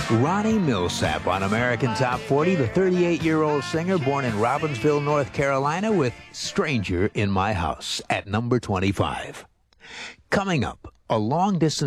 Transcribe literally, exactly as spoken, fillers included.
Ronnie Milsap on American Top forty, the thirty-eight-year-old singer born in Robbinsville, North Carolina, with Stranger in My House at number twenty-five. Coming up, a long-distance